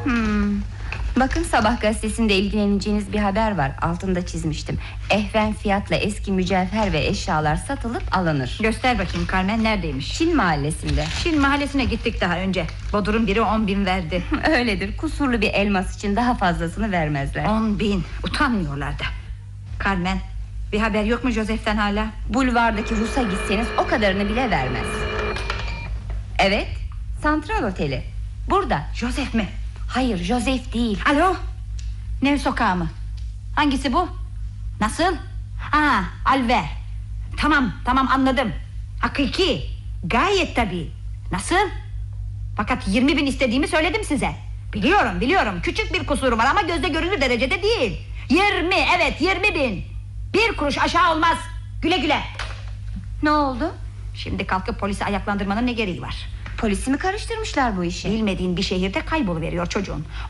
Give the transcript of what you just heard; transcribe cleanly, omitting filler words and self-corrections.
Bakın, Sabah gazetesinde ilgileneceğiniz bir haber var. Altında çizmiştim. Ehven fiyatla eski mücevher ve eşyalar satılıp alınır. Göster bakayım Carmen, neredeymiş? Çin mahallesinde. Çin mahallesine gittik daha önce. Bodrum biri 10.000 verdi. Öyledir, kusurlu bir elmas için daha fazlasını vermezler. 10.000, utanmıyorlar da. Carmen, bir haber yok mu Joseph'ten hala? Bulvardaki Rus'a gitseniz o kadarını bile vermez. Evet, Santral Oteli. Burada. Joseph mi? Hayır, Joseph değil. Alo, Nev Sokağı mı? Hangisi bu? Nasıl? Alver. Tamam anladım. Hakiki, gayet tabii. Nasıl? Fakat 20.000 istediğimi söyledim size. Biliyorum, küçük bir kusuru var ama gözde görülür derecede değil. 20, evet 20.000. Bir kuruş aşağı olmaz. Güle güle. Ne oldu? Şimdi kalkıp polisi ayaklandırmanın ne gereği var? Polisi mi karıştırmışlar bu işe? Bilmediğin bir şehirde kayboluveriyor çocuğun.